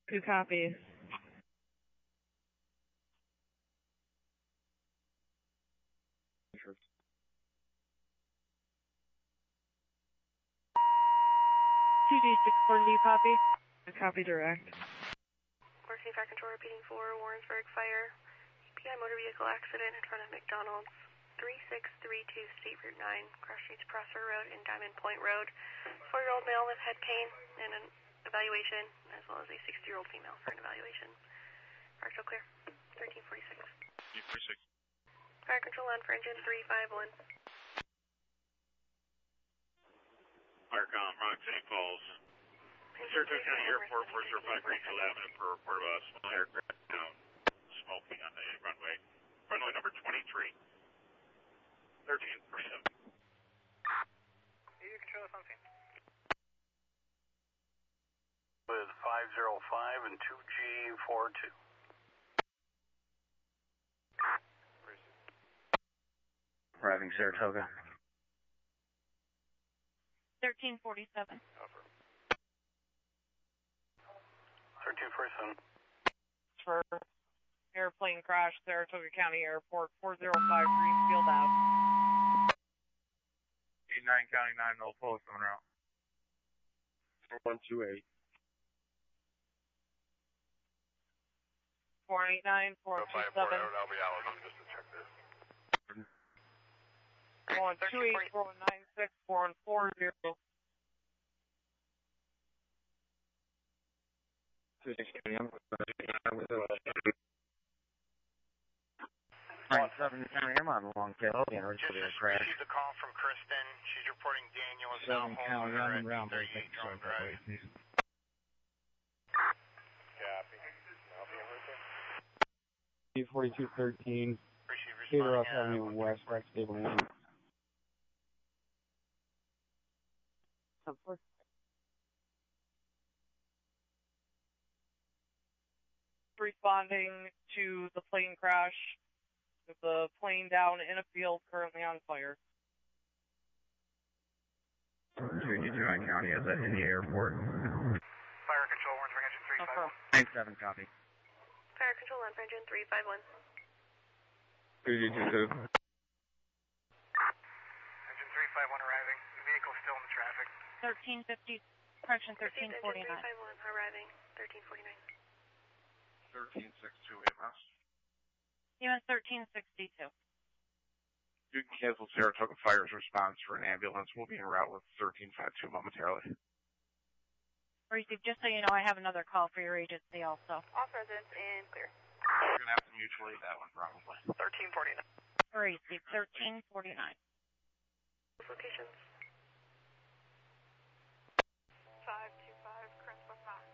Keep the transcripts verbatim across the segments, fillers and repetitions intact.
Two copies. Two G six four, do you copy? A copy direct. Mercy Fire Control repeating for Warrensburg Fire. E P I motor vehicle accident in front of McDonald's. three six three two State Route nine, Cross Streets Prosser Road and Diamond Point Road. Four-year-old male with head pain and an evaluation, as well as a sixty-year-old female for an evaluation. Fire control clear. thirteen forty-six. three forty-six. Fire control on for engine three five one. Firecom, Rock City Falls. Saratoga County Airport, four zero five Greenfield Avenue per report of a small aircraft down smoking on the runway. Runway number twenty-three. thirteen forty-seven. You control the phone scene. With five zero five and two G four two. Arriving Saratoga. thirteen forty-seven. thirteen forty-seven. For airplane crash, Saratoga County Airport, four zero five Greenfield Ave. eighty-nine County nine, no post on route. four one two eight. four eight nine, four two seven. I'll be out just to check this. four one two eight, four one nine six, four one four zero. Nine seven County, I'm on the long tail. Yeah, Just received a call from Kristen. She's reporting Daniel is now Seven home County, with her I'm at around by thirty-eight drunk driving. B forty-two thirteen, Appreciate Peter responding. Ruff Avenue West, right stable one. Responding to the plane crash, with the plane down in a field currently on fire. eighty-nine County is at the airport. Fire control, Warrensburg engine three five one. nine seven copy. Fire control on for engine three five one. three two two. Engine three five one arriving. Vehicle still in the traffic. thirteen fifty, correction thirteen forty-nine. three five one arriving, thirteen forty-nine. thirteen sixty-two A M S. U S thirteen sixty-two. You can cancel Saratoga Fire's response for an ambulance. We'll be en route with thirteen fifty-two momentarily. Receive, just so you know, I have another call for your agency also. All residents in clear. We're going to have to mutual aid that one, probably. thirteen forty-nine. Receive, thirteen forty-nine. Locations. five two five, Crescent nine.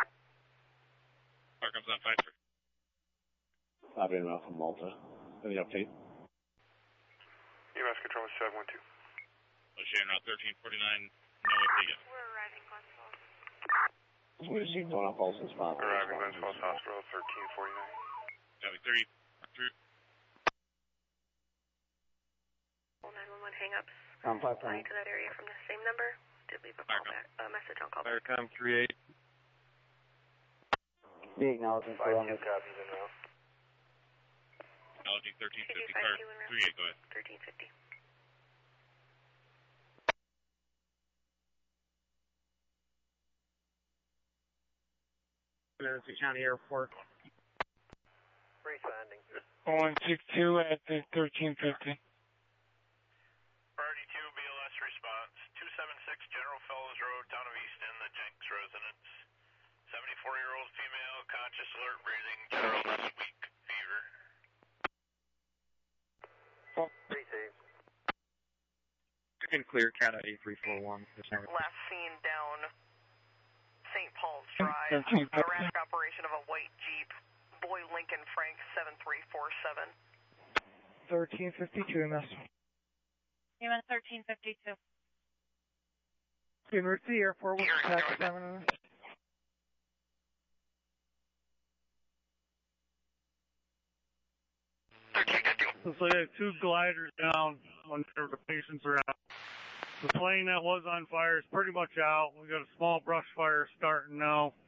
Fire comes on five three. Copy and from Malta. Any update? U S control is seven one two. Ocean route thirteen forty-nine. No update yet. We're arriving Glens Falls. We received one on Paulson spot. Arriving Glens Falls Hospital, thirteen forty-nine. Copy thirty. Through. nine one one hang-ups. Com five Flying to that area from the same number. Did leave a call back, a message on call back. Firecom three eight. Be acknowledging for Five two copies in route. Acknowledging thirteen two fifty. five Fire two en route. three eight, go ahead. thirteen fifty. Genesee County Airport. Responding. one six two at the thirteen fifty. Priority two B L S response. two seven six General Fellows Road, town of Easton, the Jenks residence. seventy-four-year-old female, conscious, alert, breathing, general less weak, fever. Receive. You can clear Cat eight three four one. Last seen down Saint Paul's Drive. Erratic operation of a white Jeep. Boy Lincoln Frank seven three four seven. thirteen fifty-two M S. U S thirteen fifty-two. University Airport with tax seven. Looks like I have two gliders down when the patients are out. The plane that was on fire is pretty much out. We got a small brush fire starting now.